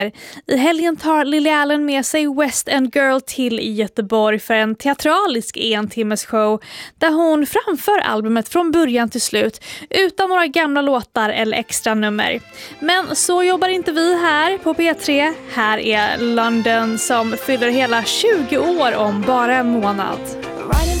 I helgen tar Lily Allen med sig West End Girl till Göteborg för en teatralisk 1-timmes show där hon framför albumet från början till slut utan några gamla låtar eller extra nummer. Men så jobbar inte vi här på P3. Här är London som fyller hela 20 år om bara en månad.